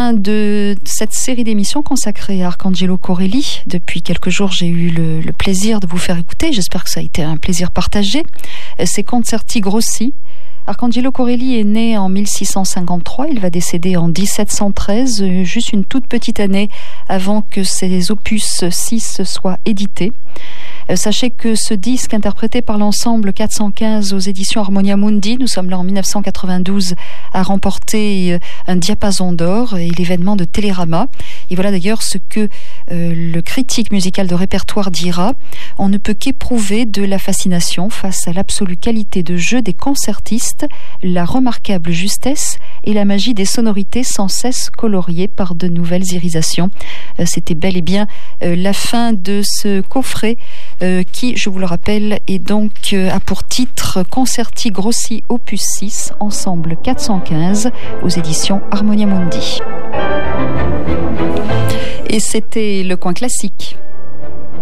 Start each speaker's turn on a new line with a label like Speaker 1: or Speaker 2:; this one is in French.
Speaker 1: fin de cette série d'émissions consacrée à Arcangelo Corelli. Depuis quelques jours, j'ai eu le plaisir de vous faire écouter. J'espère que ça a été un plaisir partagé. Ces concerti grossi. Arcangelo Corelli est né en 1653, il va décéder en 1713, juste une toute petite année avant que ses opus 6 soient édités. Sachez que ce disque, interprété par l'ensemble 415 aux éditions Harmonia Mundi, nous sommes là en 1992, a remporté un diapason d'or et l'événement de Télérama. Et voilà d'ailleurs ce que le critique musical de répertoire dira. On ne peut qu'éprouver de la fascination face à l'absolue qualité de jeu des concertistes, la remarquable justesse et la magie des sonorités sans cesse coloriées par de nouvelles irisations. C'était bel et bien la fin de ce coffret qui, je vous le rappelle, est donc a pour titre Concerti Grossi Opus 6, ensemble 415 aux éditions Harmonia Mundi. Et c'était le coin classique.